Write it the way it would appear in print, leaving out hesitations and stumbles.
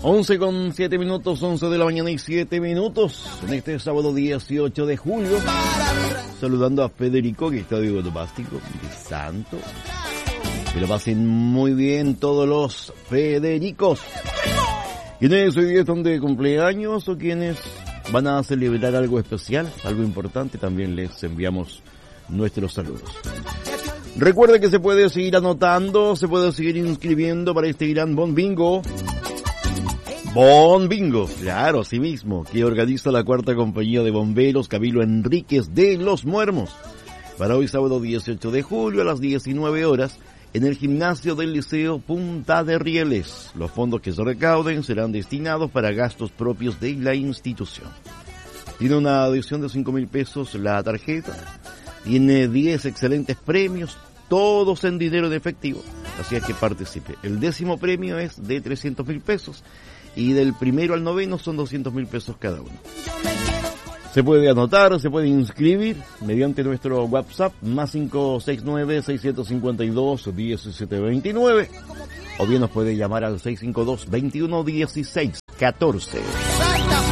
11:07, 11 de la mañana y 7 minutos, en este sábado 18 de julio, saludando a Federico, que está de onomástico, de santo. Que lo pasen muy bien todos los Federicos. ¿Quienes hoy día están de cumpleaños o quienes van a celebrar algo especial, algo importante? También les enviamos nuestros saludos. Recuerda que se puede seguir anotando, se puede seguir inscribiendo para este gran Bon Bingo. Bon Bingo, claro, así mismo, que organiza la cuarta compañía de bomberos Camilo Enríquez de Los Muermos. Para hoy sábado 18 de julio a las 19 horas en el gimnasio del Liceo Punta de Rieles. Los fondos que se recauden serán destinados para gastos propios de la institución. Tiene una adición de 5.000 pesos la tarjeta. Tiene 10 excelentes premios, todos en dinero en efectivo. Así es que participe. El 10º premio es de 300.000 pesos. Y del primero al noveno son 200.000 pesos cada uno. Se puede anotar, se puede inscribir mediante nuestro WhatsApp, más 569-652-1729. O bien nos puede llamar al 652-2116-14.